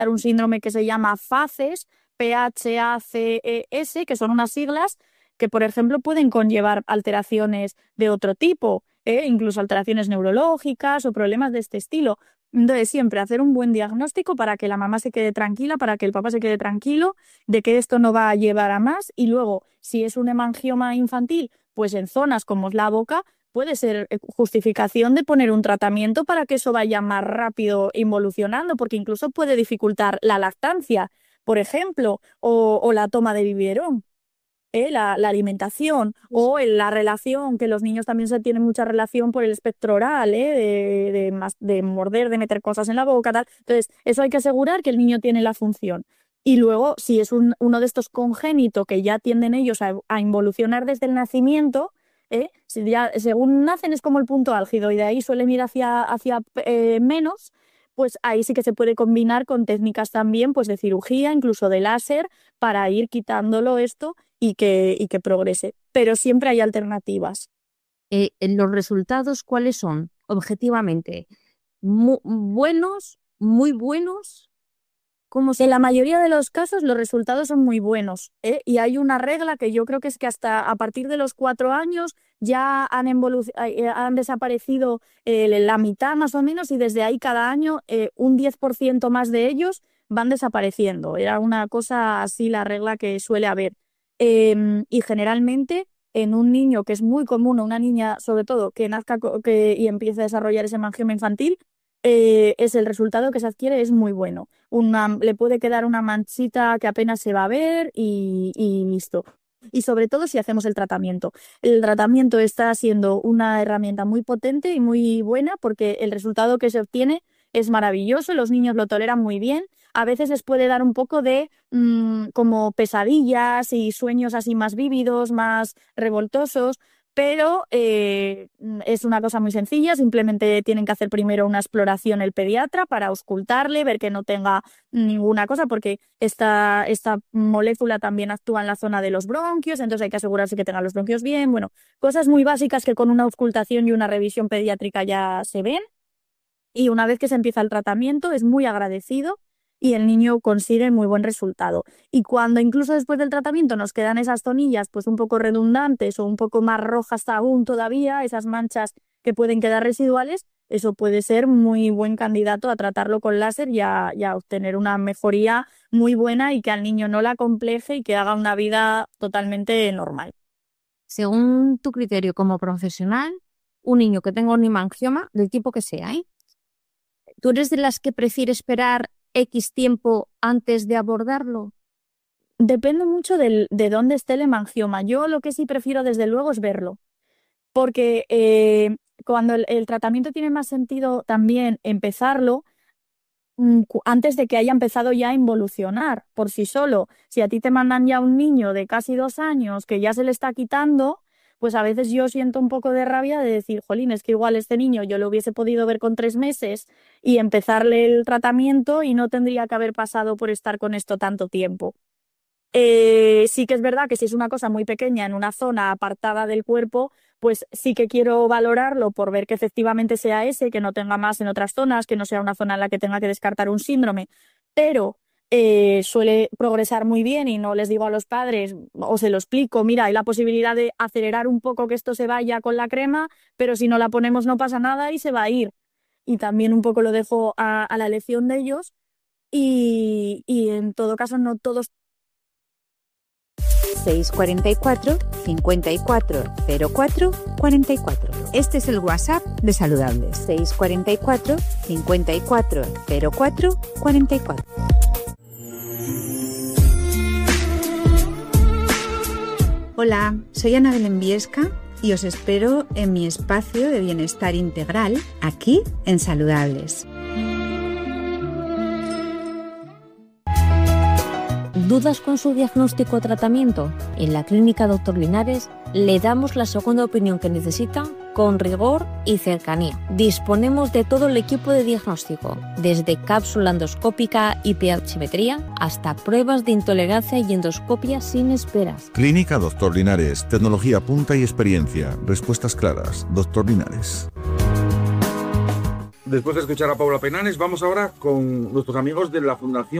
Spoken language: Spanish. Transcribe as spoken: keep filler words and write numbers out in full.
un síndrome que se llama FACES, P H A C E S, que son unas siglas que, por ejemplo, pueden conllevar alteraciones de otro tipo, ¿eh? Incluso alteraciones neurológicas o problemas de este estilo. Entonces, siempre hacer un buen diagnóstico para que la mamá se quede tranquila, para que el papá se quede tranquilo de que esto no va a llevar a más. Y luego, si es un hemangioma infantil, pues en zonas como es la boca, puede ser justificación de poner un tratamiento para que eso vaya más rápido involucionando, porque incluso puede dificultar la lactancia, por ejemplo, o, o la toma de biberón. ¿Eh? La, la alimentación o en la relación, que los niños también se tienen mucha relación por el espectro oral, ¿eh? de, de, más, de morder, de meter cosas en la boca, tal. Entonces, eso hay que asegurar que el niño tiene la función. Y luego, si es un, uno de estos congénitos que ya tienden ellos a, a involucionar desde el nacimiento, ¿eh? Si ya, según nacen es como el punto álgido y de ahí suelen ir hacia, hacia eh, menos, pues ahí sí que se puede combinar con técnicas también pues de cirugía, incluso de láser, para ir quitándolo esto y que, y que progrese. Pero siempre hay alternativas. Eh, ¿Los resultados cuáles son? Objetivamente, Mu ¿buenos, muy buenos? Como si en la mayoría de los casos los resultados son muy buenos, ¿eh? Y hay una regla que yo creo que es que hasta a partir de los cuatro años ya han, han desaparecido eh, la mitad más o menos y desde ahí cada año eh, un diez por ciento más de ellos van desapareciendo. Era una cosa así la regla que suele haber. Eh, y generalmente en un niño, que es muy común, o una niña sobre todo, que nazca que, y empiece a desarrollar ese hemangioma infantil, Eh, es el resultado que se adquiere es muy bueno. Una, le puede quedar una manchita que apenas se va a ver y, y listo. Y sobre todo si hacemos el tratamiento. El tratamiento está siendo una herramienta muy potente y muy buena porque el resultado que se obtiene es maravilloso, los niños lo toleran muy bien. A veces les puede dar un poco de mmm, como pesadillas y sueños así más vívidos, más revoltosos, pero eh, es una cosa muy sencilla, simplemente tienen que hacer primero una exploración el pediatra para auscultarle, ver que no tenga ninguna cosa, porque esta, esta molécula también actúa en la zona de los bronquios, entonces hay que asegurarse que tenga los bronquios bien, bueno, cosas muy básicas que con una auscultación y una revisión pediátrica ya se ven, y una vez que se empieza el tratamiento es muy agradecido y el niño consigue muy buen resultado. Y cuando incluso después del tratamiento nos quedan esas zonillas pues un poco redundantes o un poco más rojas aún todavía, esas manchas que pueden quedar residuales, eso puede ser muy buen candidato a tratarlo con láser y a, y a obtener una mejoría muy buena y que al niño no la compleje y que haga una vida totalmente normal. Según tu criterio como profesional, un niño que tenga un hemangioma, del tipo que sea, ¿eh? ¿Tú eres de las que prefiere esperar X tiempo antes de abordarlo? Depende mucho del, de dónde esté el hemangioma. Yo lo que sí prefiero desde luego es verlo, porque eh, cuando el, el tratamiento tiene más sentido también empezarlo mm, antes de que haya empezado ya a involucionar por sí solo. Si a ti te mandan ya un niño de casi dos años que ya se le está quitando, pues a veces yo siento un poco de rabia de decir, jolín, es que igual este niño yo lo hubiese podido ver con tres meses y empezarle el tratamiento y no tendría que haber pasado por estar con esto tanto tiempo. Eh, sí que es verdad que si es una cosa muy pequeña en una zona apartada del cuerpo, pues sí que quiero valorarlo por ver que efectivamente sea ese, que no tenga más en otras zonas, que no sea una zona en la que tenga que descartar un síndrome, pero eh, suele progresar muy bien y no les digo a los padres o se lo explico, mira, hay la posibilidad de acelerar un poco que esto se vaya con la crema, pero si no la ponemos no pasa nada y se va a ir. Y también un poco lo dejo a, a la elección de ellos y, y en todo caso no todos. seis cuatro cuatro, cinco cuatro cero cuatro, cuatro cuatro. Este es el WhatsApp de Saludables. seis cuatro cuatro, cinco cuatro cero cuatro, cuatro cuatro. Hola, soy Ana Belén Viesca y os espero en mi espacio de bienestar integral aquí en Saludables. ¿Dudas con su diagnóstico o tratamiento? En la Clínica Doctor Linares le damos la segunda opinión que necesita con rigor y cercanía. Disponemos de todo el equipo de diagnóstico, desde cápsula endoscópica y pH-metría hasta pruebas de intolerancia y endoscopia sin esperas. Clínica Doctor Linares, tecnología punta y experiencia. Respuestas claras. Doctor Linares. Después de escuchar a Paula Penanes, vamos ahora con nuestros amigos de la Fundación